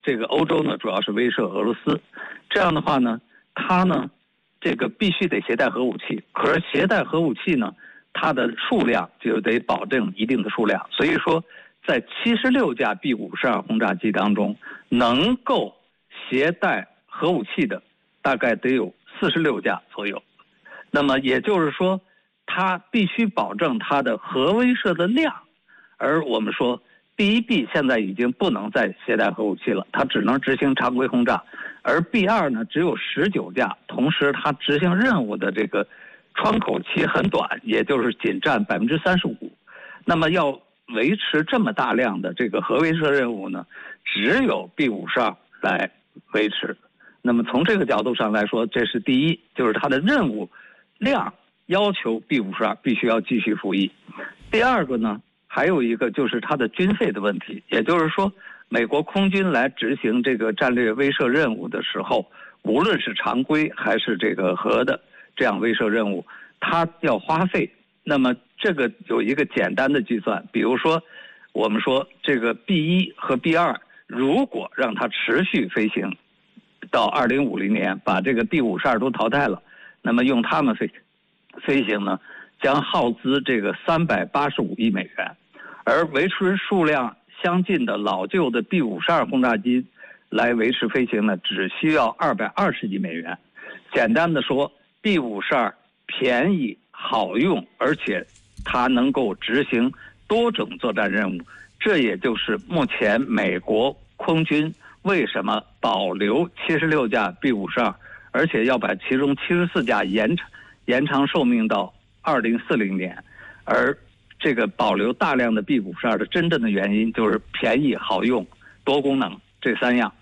这个欧洲呢主要是威慑俄罗斯。这样的话呢，它呢这个必须得携带核武器，可是携带核武器呢，它的数量就得保证一定的数量。所以说，在76架 B-52轰炸机当中，能够携带核武器的大概得有46架左右。那么也就是说，它必须保证它的核威慑的量。而我们说第一 B 现在已经不能再携带核武器了，它只能执行常规轰炸。而 B2 呢只有19架，同时它执行任务的这个窗口期很短，也就是仅占35%。那么要维持这么大量的这个核威慑任务呢，只有 B-52来维持。那么从这个角度上来说，这是第一，就是它的任务量要求 B-52必须要继续服役。第二个呢，还有一个就是它的军费的问题，也就是说，美国空军来执行这个战略威慑任务的时候，无论是常规还是这个核的这样威慑任务，它要花费。那么这个有一个简单的计算，比如说我们说这个 B1 和 B2 如果让它持续飞行到2050年，把这个 B-52都淘汰了，那么用它们飞行呢，将耗资这个385亿美元，而维持数量相近的老旧的 B-52轰炸机来维持飞行呢，只需要220亿美元。简单的说， B-52便宜好用，而且它能够执行多种作战任务。这也就是目前美国空军为什么保留76架 B-52，而且要把其中74架延长寿命到2040年，而这个保留大量的 B-52的真正的原因就是便宜好用多功能这3样。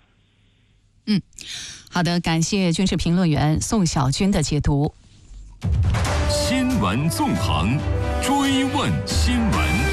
好的，感谢军事评论员宋晓军的解读。 新闻纵横，追问新闻。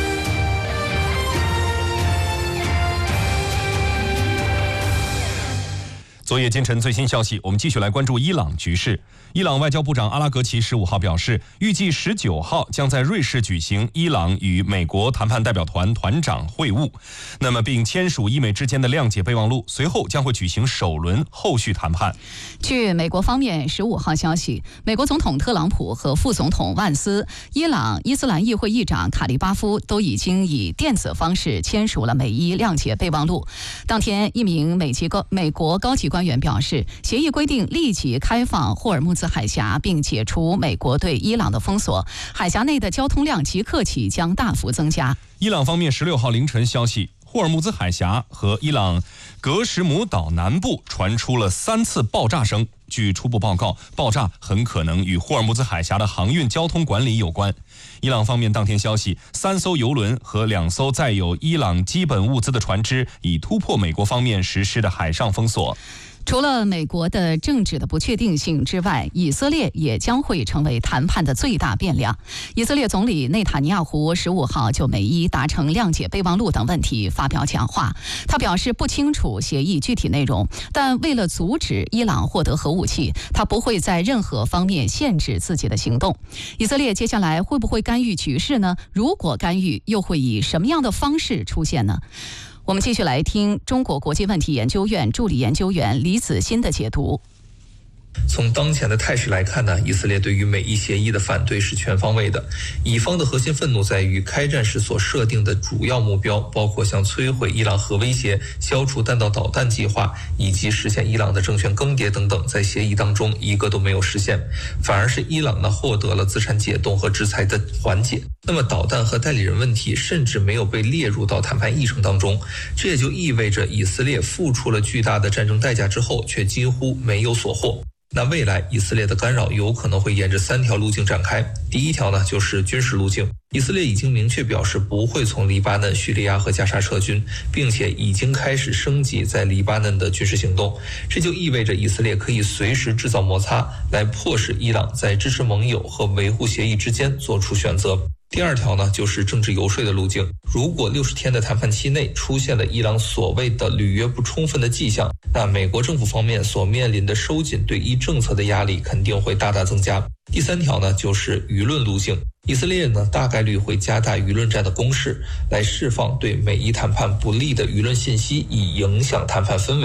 昨夜今晨最新消息，我们继续来关注伊朗局势。伊朗外交部长阿拉格齐15号表示，预计19号将在瑞士举行伊朗与美国谈判代表团团长会晤，那么并签署伊美之间的谅解备忘录，随后将会举行首轮后续谈判。 据美国方面15号消息，美国总统特朗普和副总统万斯、伊朗伊斯兰议会议长卡利巴夫都已经以电子方式签署了美伊谅解备忘录。当天，一名美国高级官员表示，协议规定立即开放霍尔木兹海峡，并解除美国对伊朗的封锁，海峡内的交通量即刻起将大幅增加。 伊朗方面16号凌晨消息，霍尔木兹海峡和伊朗格什姆岛南部传出了3次爆炸声。据初步报告，爆炸很可能与霍尔木兹海峡的航运交通管理有关。伊朗方面当天消息，3艘油轮和2艘载有伊朗基本物资的船只已突破美国方面实施的海上封锁。 除了美国的政治的不确定性之外，以色列也将会成为谈判的最大变量。以色列总理内塔尼亚胡15号就美伊达成谅解备忘录等问题发表讲话，他表示不清楚协议具体内容，但为了阻止伊朗获得核武器，他不会在任何方面限制自己的行动。以色列接下来会不会干预局势呢？如果干预，又会以什么样的方式出现呢？我们继续来听中国国际问题研究院助理研究员李子欣的解读。 从当前的态势来看呢，以色列对于美伊协议的反对是全方位的。以方的核心愤怒在于开战时所设定的主要目标，包括像摧毁伊朗核威胁、消除弹道导弹计划以及实现伊朗的政权更迭等等，在协议当中一个都没有实现，反而是伊朗呢获得了资产解冻和制裁的缓解。那么导弹和代理人问题甚至没有被列入到谈判议程当中，这也就意味着以色列付出了巨大的战争代价之后，却几乎没有所获。那未来以色列的干扰有可能会沿着3条路径展开。第一条呢，就是军事路径。以色列已经明确表示不会从黎巴嫩、叙利亚和加沙撤军，并且已经开始升级在黎巴嫩的军事行动。这就意味着以色列可以随时制造摩擦，来迫使伊朗在支持盟友和维护协议之间做出选择。第二条呢，就是政治游说的路径。如果60天的谈判期内出现了伊朗所谓的履约不充分的迹象，那美国政府方面所面临的收紧对伊政策的压力肯定会大大增加。第三条呢，就是舆论路径。以色列呢，大概率会加大舆论战的攻势，来释放对美伊谈判不利的舆论信息，以影响谈判氛围。